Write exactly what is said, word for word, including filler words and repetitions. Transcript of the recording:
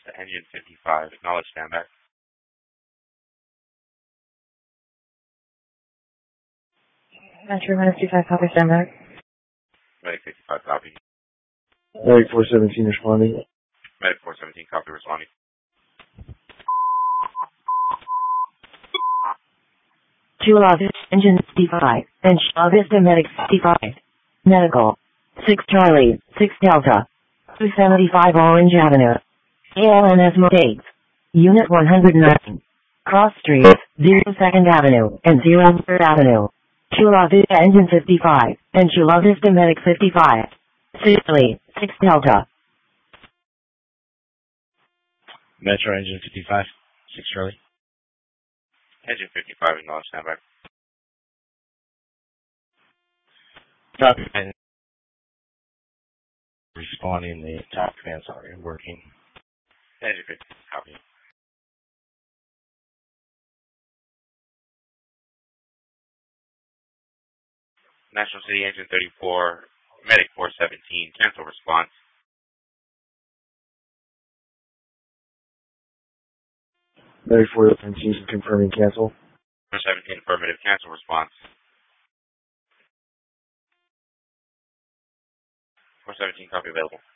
to engine fifty-five. Acknowledge standby. Metro minus two five, copy standby. Medic fifty-five, copy. Medic four seventeen responding. Medic four seventeen, copy, responding. Chula Vista, engine fifty-five, and Chula Vista Medic fifty-five. Medical. six Charlie, six Delta. two seventy-five Orange Avenue. A L N S Motates. Unit one hundred nine. Cross Street, zero second Avenue, and zero third Avenue. Chula Vista engine fifty-five, and Chula Vista Medic fifty-five. Charlie, six Delta. Metro engine fifty-five, six Charlie. Engine fifty-five, acknowledge standby. Copy. Responding, the top command's already working. Engine fifty-five, copy. National City engine thirty-four, Medic four seventeen, cancel response. Medic four seventeen, confirming cancel. four seventeen, affirmative, cancel response. four seventeen, copy available.